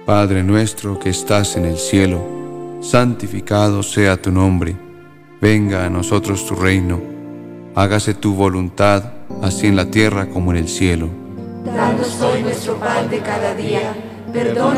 Padre nuestro que estás en el cielo, santificado sea tu nombre. Venga a nosotros tu reino. Hágase tu voluntad, así en la tierra como en el cielo. Danos hoy nuestro pan de cada día. Perdona